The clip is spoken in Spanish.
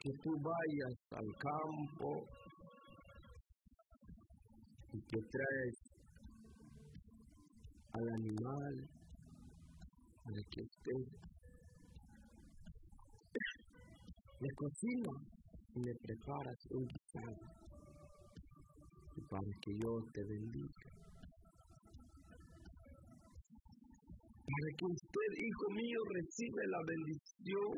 que tú vayas al campo y que traes al animal para que usted le cocina y le preparas un guisado y para que yo te bendiga. Para que usted, hijo mío, reciba la bendición